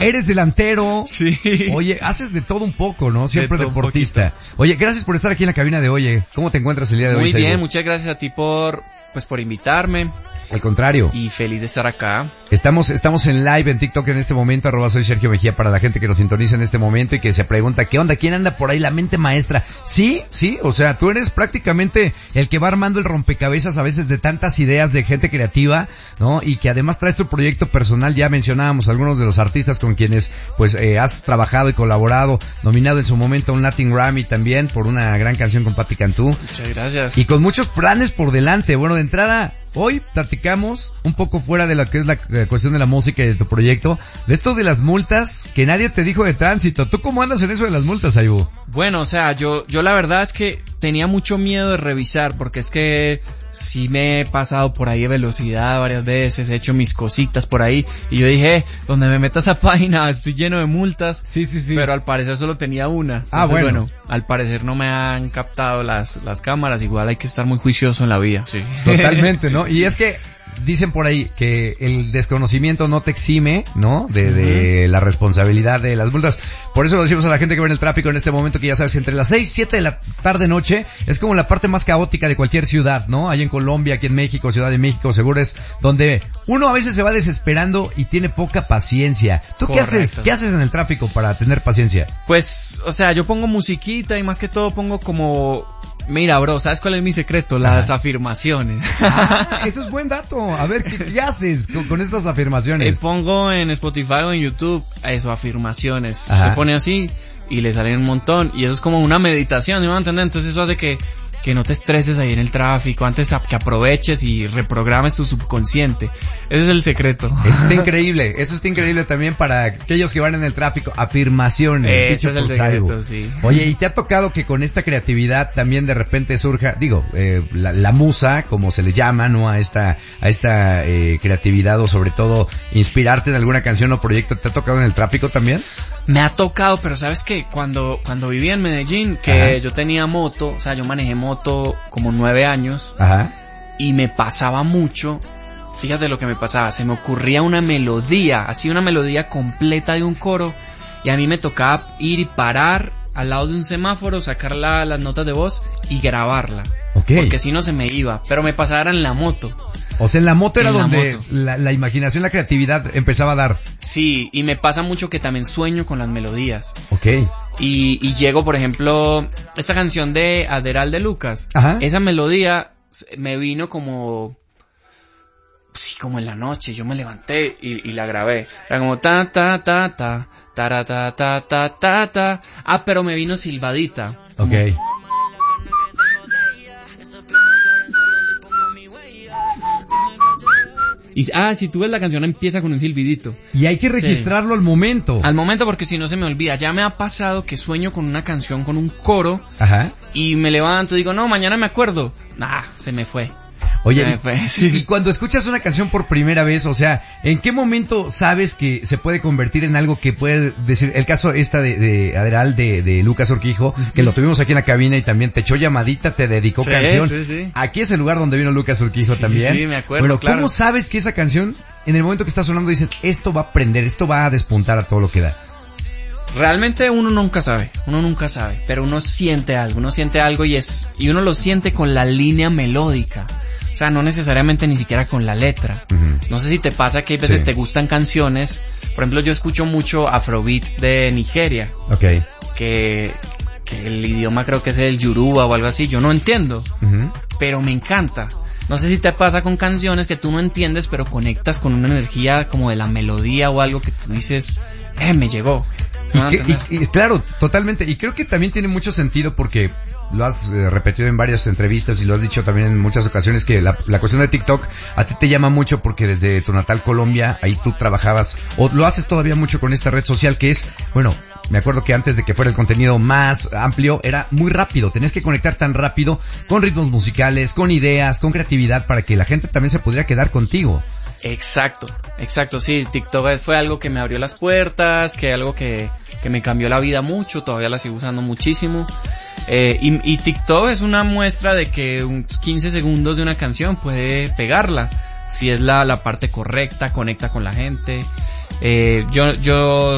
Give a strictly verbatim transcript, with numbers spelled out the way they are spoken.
Eres delantero. Sí. Oye, haces de todo un poco, ¿no? Siempre De todo un deportista. Oye, gracias por estar aquí en la cabina de hoy. ¿Cómo te encuentras el día de hoy, Muy bien, Saibo? muchas gracias a ti por, pues por invitarme. Al contrario. Y feliz de estar acá. Estamos, estamos en live en TikTok en este momento, arroba soy Sergio Mejía para la gente que nos sintoniza en este momento y que se pregunta, ¿qué onda? ¿Quién anda por ahí? La mente maestra. Sí, sí, o sea, tú eres prácticamente el que va armando el rompecabezas a veces de tantas ideas de gente creativa, ¿no? Y que además traes tu proyecto personal, ya mencionábamos algunos de los artistas con quienes, pues, eh, has trabajado y colaborado, nominado en su momento a un Latin Grammy también por una gran canción con Patti Cantú. Muchas gracias. Y con muchos planes por delante. Bueno, de entrada, hoy platicamos un poco fuera de lo que es la eh, cuestión de la música y de tu proyecto, de esto de las multas que nadie te dijo de tránsito. ¿Tú cómo andas en eso de las multas, Saibo? Bueno, o sea, yo, yo la verdad es que tenía mucho miedo de revisar, porque es que sí me he pasado por ahí de velocidad varias veces, he hecho mis cositas por ahí, y yo dije, eh, donde me meta esa página estoy lleno de multas. Sí, sí, sí. Pero al parecer solo tenía una. Ah, Entonces, bueno. bueno, al parecer no me han captado las, las cámaras, igual hay que estar muy juicioso en la vida. Sí. Totalmente, ¿no? Y es que dicen por ahí que el desconocimiento no te exime, ¿no? De, de la responsabilidad de las multas. Por eso lo decimos a la gente que ve en el tráfico en este momento, que ya sabes, entre las seis, siete de la tarde noche es como la parte más caótica de cualquier ciudad, ¿no? Allá en Colombia, aquí en México, Ciudad de México, seguro es donde uno a veces se va desesperando y tiene poca paciencia. ¿Tú Correcto. qué haces? ¿Qué haces en el tráfico para tener paciencia? Pues, o sea, yo pongo musiquita y más que todo pongo como, mira, bro, ¿sabes cuál es mi secreto? Las Ajá. afirmaciones. Ah, eso es buen dato. A ver, ¿qué, qué haces con, con estas afirmaciones? Eh, pongo en Spotify o en YouTube eso, afirmaciones. Ajá. Se pone así y le salen un montón. Y eso es como una meditación, ¿sí me van a entender? Entonces eso hace que, que no te estreses ahí en el tráfico, antes a, que aproveches y reprogrames tu subconsciente. Ese es el secreto. Eso está increíble. Eso está increíble también para aquellos que van en el tráfico. Afirmaciones. Ese dicho es el por Saibo. secreto, sí. Oye, ¿y te ha tocado que con esta creatividad también de repente surja, digo, eh, la, la musa, como se le llama, ¿no? A esta, a esta eh, creatividad o sobre todo inspirarte en alguna canción o proyecto. ¿Te ha tocado en el tráfico también? Me ha tocado, pero sabes que cuando cuando vivía en Medellín, que Ajá. yo tenía moto, o sea, yo manejé moto como nueve años Ajá. y me pasaba mucho. Fíjate lo que me pasaba, se me ocurría una melodía, así una melodía completa de un coro, y a mí me tocaba ir y parar al lado de un semáforo, sacar la, las notas de voz y grabarla. Ok. Porque si no se me iba, pero me pasaba era en la moto. O sea, en la moto era En la donde moto. la, la imaginación, la creatividad empezaba a dar. Sí, y me pasa mucho que también sueño con las melodías. Ok. Y, y llego, por ejemplo, esa canción de Adderall de Lucas. Ajá. Esa melodía me vino como, sí, como en la noche. Yo me levanté y, y la grabé. Era como ta ta ta ta ta ta ta ta ta ta. Ah, pero me vino silbadita. Ok. Y, ah, si tú ves la canción empieza con un silbidito. Y hay que registrarlo al momento. Al momento, porque si no se me olvida. Ya me ha pasado que sueño con una canción, con un coro, Ajá. y me levanto y digo, no, mañana me acuerdo. Ah, se me fue. Oye, Se me y, fue, sí. y cuando escuchas una canción por primera vez, o sea, ¿en qué momento sabes que se puede convertir en algo que puede decir, el caso esta de, de Adderall de, de Lucas Urquijo, que lo tuvimos aquí en la cabina y también te echó llamadita, te dedicó Sí, canción. sí, sí. Aquí es el lugar donde vino Lucas Urquijo Sí, también. sí, me acuerdo, Pero claro. ¿cómo sabes que esa canción, en el momento que está sonando dices, esto va a prender, esto va a despuntar a todo lo que da? Realmente uno nunca sabe, uno nunca sabe, pero uno siente algo, uno siente algo y es, y uno lo siente con la línea melódica. O sea, no necesariamente ni siquiera con la letra. Uh-huh. No sé si te pasa que hay veces Sí. te gustan canciones. Por ejemplo, yo escucho mucho Afrobeat de Nigeria, Ok. que, que el idioma creo que es el Yoruba o algo así. Yo no entiendo, Uh-huh. pero me encanta. No sé si te pasa con canciones que tú no entiendes, pero conectas con una energía como de la melodía o algo que tú dices, eh, me llegó. ¿Me van a Y, que- entender? y- y claro, totalmente. Y creo que también tiene mucho sentido porque lo has eh, repetido en varias entrevistas y lo has dicho también en muchas ocasiones que la, la cuestión de TikTok a ti te llama mucho porque desde tu natal Colombia, ahí tú trabajabas, o lo haces todavía mucho con esta red social que es, bueno, me acuerdo que antes de que fuera el contenido más amplio, era muy rápido, tenías que conectar tan rápido con ritmos musicales, con ideas, con creatividad para que la gente también se pudiera quedar contigo. Exacto, exacto, sí, TikTok es- fue algo que me abrió las puertas, que algo que, que me cambió la vida mucho, todavía la sigo usando muchísimo, eh, y, y TikTok es una muestra de que un quince segundos de una canción puede pegarla, si es la, la parte correcta, conecta con la gente, eh, yo, yo